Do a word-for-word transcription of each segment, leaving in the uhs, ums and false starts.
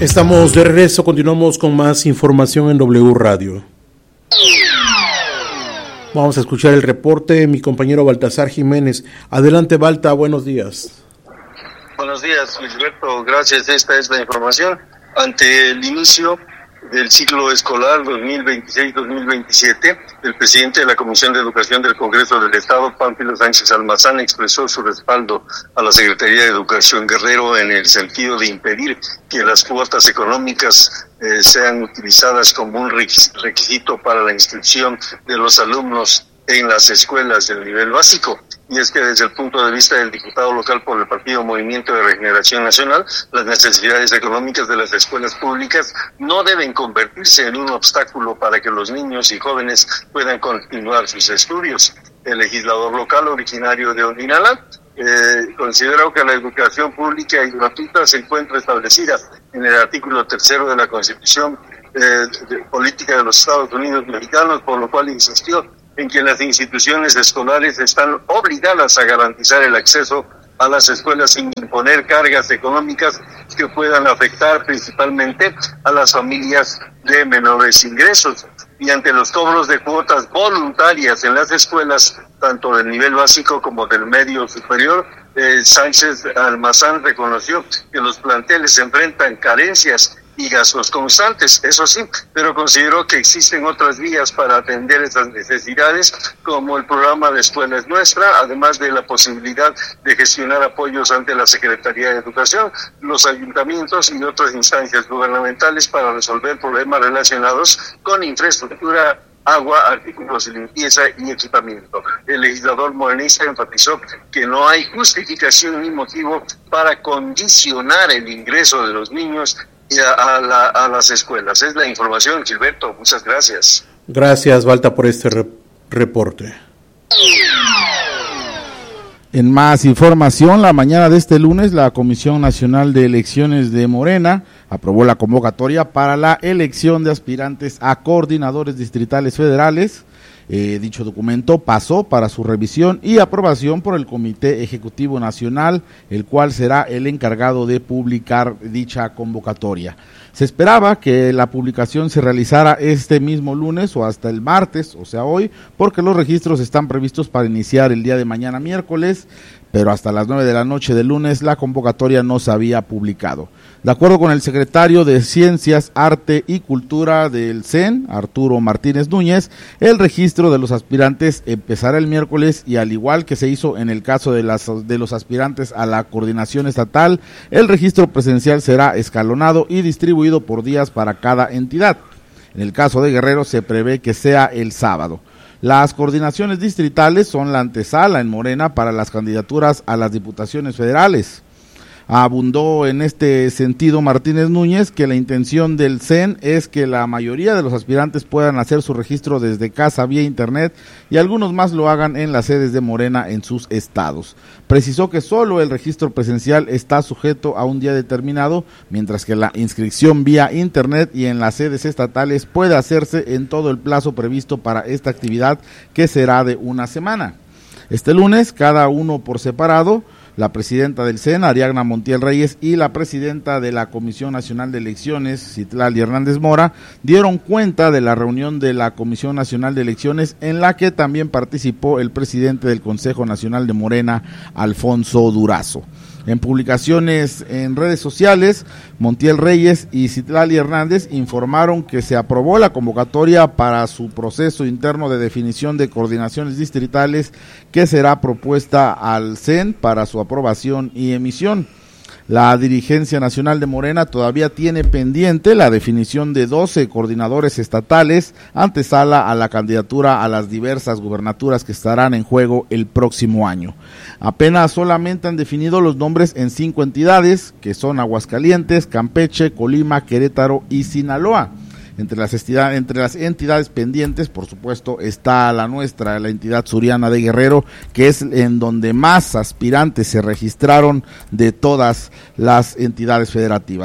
Estamos de regreso, continuamos con más información en W Radio. Vamos a escuchar el reporte de mi compañero Baltasar Jiménez. Adelante, Balta, buenos días. Buenos días, Gilberto, gracias. Esta es la información. Ante el inicio del ciclo escolar dos mil veintiséis dos mil veintisiete, el presidente de la Comisión de Educación del Congreso del Estado, Pánfilo Sánchez Almazán, expresó su respaldo a la Secretaría de Educación Guerrero en el sentido de impedir que las cuotas económicas eh, sean utilizadas como un requisito para la inscripción de los alumnos en las escuelas del nivel básico. Y es que desde el punto de vista del diputado local por el Partido Movimiento de Regeneración Nacional, las necesidades económicas de las escuelas públicas no deben convertirse en un obstáculo para que los niños y jóvenes puedan continuar sus estudios. El legislador local originario de Ondinala eh, consideró que la educación pública y gratuita se encuentra establecida en el artículo tercero de la Constitución eh, de Política de los Estados Unidos Mexicanos, por lo cual insistió en que las instituciones escolares están obligadas a garantizar el acceso a las escuelas sin imponer cargas económicas que puedan afectar principalmente a las familias de menores ingresos. Y ante los cobros de cuotas voluntarias en las escuelas, tanto del nivel básico como del medio superior, eh, Sánchez Almazán reconoció que los planteles enfrentan carencias y gastos constantes, eso sí, pero consideró que existen otras vías para atender esas necesidades, como el programa de Escuela es Nuestra, además de la posibilidad de gestionar apoyos ante la Secretaría de Educación, los ayuntamientos y otras instancias gubernamentales para resolver problemas relacionados con infraestructura, agua, artículos de limpieza y equipamiento. El legislador morenista enfatizó que no hay justificación ni motivo para condicionar el ingreso de los niños A, a, la, a las escuelas. Es la información, Gilberto. Muchas gracias. Gracias, Balta, por este re- reporte. En más información, la mañana de este lunes, la Comisión Nacional de Elecciones de Morena aprobó la convocatoria para la elección de aspirantes a coordinadores distritales federales. Eh, dicho documento pasó para su revisión y aprobación por el Comité Ejecutivo Nacional, el cual será el encargado de publicar dicha convocatoria. Se esperaba que la publicación se realizara este mismo lunes o hasta el martes, o sea hoy, porque los registros están previstos para iniciar el día de mañana miércoles, pero hasta las nueve de la noche del lunes la convocatoria no se había publicado. De acuerdo con el secretario de Ciencias, Arte y Cultura del C E N, Arturo Martínez Núñez, el registro de los aspirantes empezará el miércoles y al igual que se hizo en el caso de, las, de los aspirantes a la coordinación estatal, el registro presencial será escalonado y distribuido por días para cada entidad. En el caso de Guerrero se prevé que sea el sábado. Las coordinaciones distritales son la antesala en Morena para las candidaturas a las diputaciones federales. Abundó en este sentido Martínez Núñez que la intención del C E N es que la mayoría de los aspirantes puedan hacer su registro desde casa vía internet y algunos más lo hagan en las sedes de Morena en sus estados. Precisó que solo el registro presencial está sujeto a un día determinado, mientras que la inscripción vía internet y en las sedes estatales puede hacerse en todo el plazo previsto para esta actividad, que será de una semana. Este lunes, cada uno por separado, la presidenta del C E N, Ariadna Montiel Reyes, y la presidenta de la Comisión Nacional de Elecciones, Citlali Hernández Mora, dieron cuenta de la reunión de la Comisión Nacional de Elecciones, en la que también participó el presidente del Consejo Nacional de Morena, Alfonso Durazo. En publicaciones en redes sociales, Montiel Reyes y Citlali Hernández informaron que se aprobó la convocatoria para su proceso interno de definición de coordinaciones distritales, que será propuesta al C E N para su aprobación y emisión. La dirigencia nacional de Morena todavía tiene pendiente la definición de doce coordinadores estatales, antesala a la candidatura a las diversas gubernaturas que estarán en juego el próximo año. Apenas solamente han definido los nombres en cinco entidades, que son Aguascalientes, Campeche, Colima, Querétaro y Sinaloa. Entre las, entidades, entre las entidades pendientes, por supuesto, está la nuestra, la entidad suriana de Guerrero, que es en donde más aspirantes se registraron de todas las entidades federativas.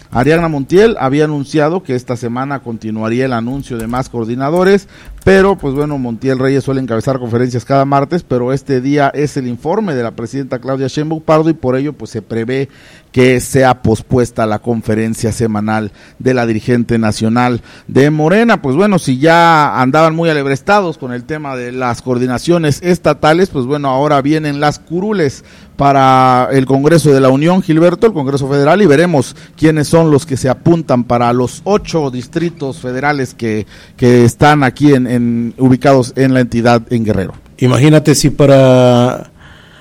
Ariadna Montiel había anunciado que esta semana continuaría el anuncio de más coordinadores, pero pues bueno, Montiel Reyes suele encabezar conferencias cada martes, pero este día es el informe de la presidenta Claudia Sheinbaum Pardo y por ello pues se prevé que sea pospuesta la conferencia semanal de la dirigente nacional de Morena. Pues bueno, si ya andaban muy alebrestados con el tema de las coordinaciones estatales, pues bueno, ahora vienen las curules para el Congreso de la Unión, Gilberto, el Congreso Federal, y veremos quiénes son los que se apuntan para los ocho distritos federales que, que están aquí en, en ubicados en la entidad en Guerrero. Imagínate si para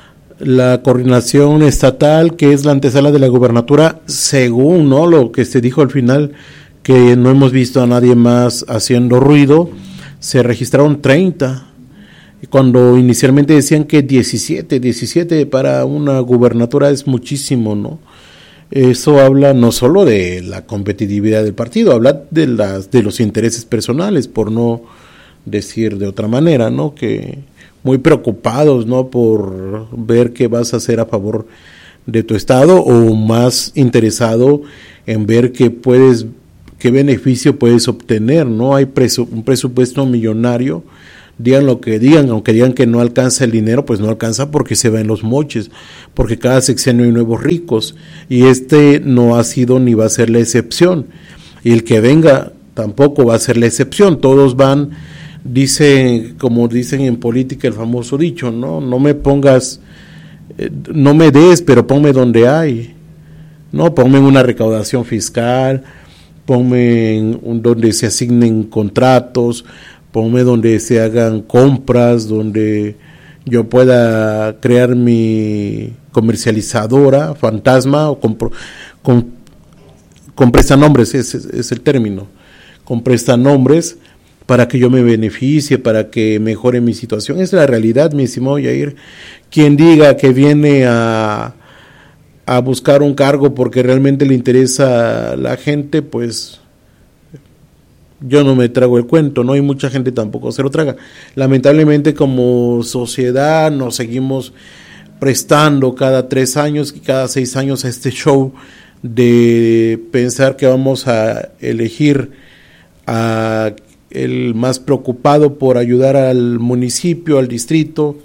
la coordinación estatal, que es la antesala de la gubernatura, según no lo que se dijo al final, que no hemos visto a nadie más haciendo ruido, se registraron treinta, cuando inicialmente decían que diecisiete, diecisiete para una gubernatura es muchísimo, ¿no? Eso habla no solo de la competitividad del partido, habla de las de los intereses personales, por no decir de otra manera, ¿no? Que muy preocupados, ¿no? Por ver qué vas a hacer a favor de tu estado, o más interesado en ver qué puedes, qué beneficio puedes obtener, ¿no? Hay presu- un presupuesto millonario, digan lo que digan, aunque digan que no alcanza el dinero, pues no alcanza porque se va en los moches, porque cada sexenio hay nuevos ricos, y este no ha sido ni va a ser la excepción, y el que venga tampoco va a ser la excepción. Todos van, dice, como dicen en política el famoso dicho, no, no me pongas, eh, no me des, pero ponme donde hay, no, ponme en una recaudación fiscal, ponme en un, donde se asignen contratos, ponme donde se hagan compras, donde yo pueda crear mi comercializadora fantasma, o con, con, con prestanombres, ese es, es el término, con prestanombres, para que yo me beneficie, para que mejore mi situación. Es la realidad, mi estimado Yair. Quien diga que viene a, a buscar un cargo porque realmente le interesa a la gente, pues yo no me trago el cuento, ¿no? Y mucha gente tampoco se lo traga. Lamentablemente, como sociedad nos seguimos prestando cada tres años y cada seis años a este show de pensar que vamos a elegir a el más preocupado por ayudar al municipio, al distrito,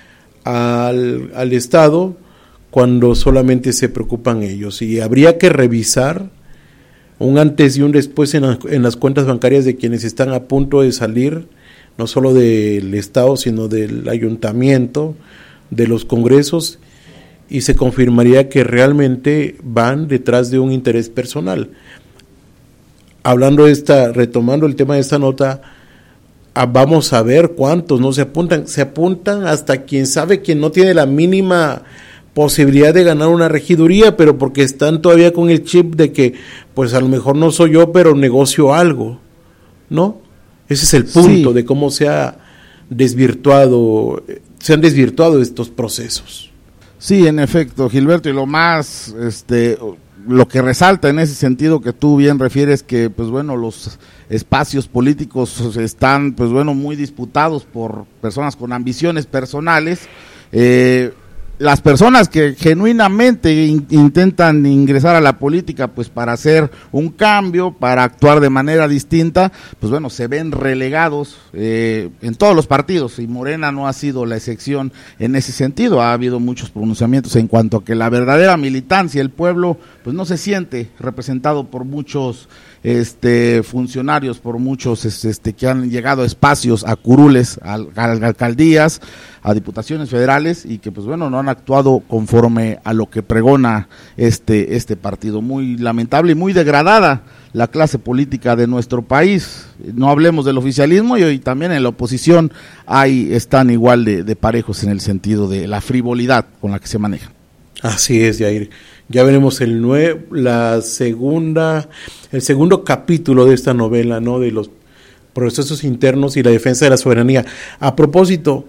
al, al estado, cuando solamente se preocupan ellos. Y habría que revisar un antes y un después en, la, en las cuentas bancarias de quienes están a punto de salir, no solo del estado, sino del ayuntamiento, de los congresos, y se confirmaría que realmente van detrás de un interés personal. Hablando de esta, retomando el tema de esta nota, a, vamos a ver cuántos no se apuntan, se apuntan hasta quien sabe que no tiene la mínima posibilidad de ganar una regiduría, pero porque están todavía con el chip de que, pues a lo mejor no soy yo, pero negocio algo, ¿no? Ese es el punto sí. de cómo se ha desvirtuado, se han desvirtuado estos procesos. Sí, en efecto, Gilberto, y lo más, este, lo que resalta en ese sentido que tú bien refieres, que pues bueno, los espacios políticos están pues bueno muy disputados por personas con ambiciones personales. eh, Las personas que genuinamente in, intentan ingresar a la política pues para hacer un cambio, para actuar de manera distinta, pues bueno, se ven relegados eh, en todos los partidos, y Morena no ha sido la excepción en ese sentido. Ha habido muchos pronunciamientos en cuanto a que la verdadera militancia, el pueblo, pues no se siente representado por muchos este funcionarios, por muchos este que han llegado a espacios, a curules, a, a alcaldías, a diputaciones federales, y que pues bueno no han actuado conforme a lo que pregona este este partido. Muy lamentable y muy degradada la clase política de nuestro país. No hablemos del oficialismo, y hoy también en la oposición hay están igual de, de parejos en el sentido de la frivolidad con la que se manejan. Así es, Yair. Ya veremos el nue- la segunda, el segundo capítulo de esta novela, ¿no? De los procesos internos y la defensa de la soberanía. A propósito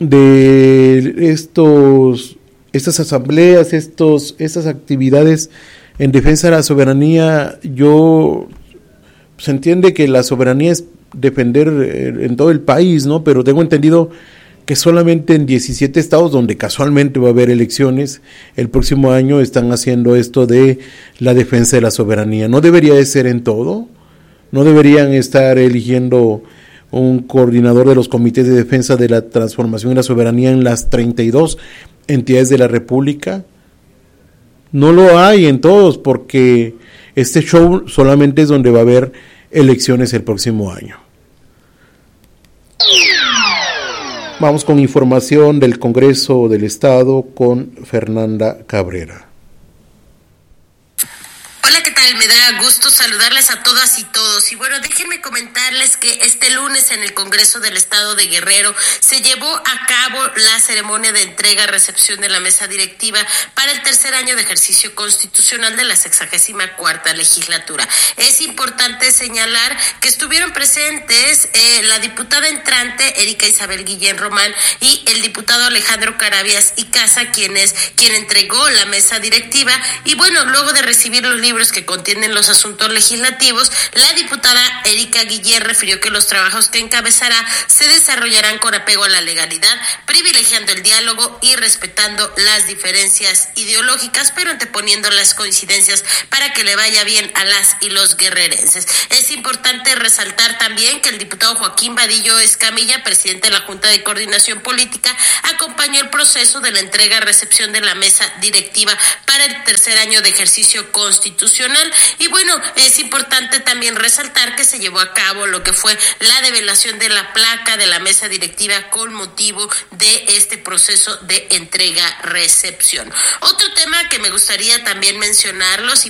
de estos, estas asambleas, estos, estas actividades en defensa de la soberanía, yo se entiende que la soberanía es defender en todo el país, ¿no? Pero tengo entendido que solamente en diecisiete estados, donde casualmente va a haber elecciones el próximo año, están haciendo esto de la defensa de la soberanía. ¿No debería de ser en todo? ¿No deberían estar eligiendo un coordinador de los comités de defensa de la transformación y la soberanía en las treinta y dos entidades de la República? No lo hay en todos, porque este show solamente es donde va a haber elecciones el próximo año. Vamos con información del Congreso del Estado con Fernanda Cabrera. Hola, ¿qué tal? Me da gusto saludarles a todas y todos. Y bueno, déjenme comentarles que este lunes en el Congreso del Estado de Guerrero se llevó a cabo la ceremonia de entrega-recepción de la mesa directiva para el tercer año de ejercicio constitucional de la sexagésima cuarta legislatura. Es importante señalar que estuvieron presentes eh, la diputada entrante Erika Isabel Guillén Román y el diputado Alejandro Carabias y Casa, quien es quien entregó la mesa directiva. Y bueno, luego de recibir los libros que contienen los asuntos legislativos, la diputada Erika Guillén refirió que los trabajos que encabezará se desarrollarán con apego a la legalidad, privilegiando el diálogo y respetando las diferencias ideológicas, pero anteponiendo las coincidencias para que le vaya bien a las y los guerrerenses. Es importante resaltar también que el diputado Joaquín Vadillo Escamilla, presidente de la Junta de Coordinación Política, acompañó el proceso de la entrega-recepción de la mesa directiva para el tercer año de ejercicio constitucional. Y bueno, es importante también resaltar que se llevó a cabo lo que fue la develación de la placa de la mesa directiva con motivo de este proceso de entrega-recepción. Otro tema que me gustaría también mencionarlos